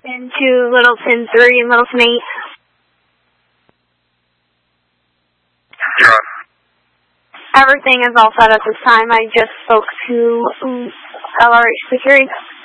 into Littleton 3 and Littleton 8. You're on. Everything is all set at this time. I just spoke to LRH Security.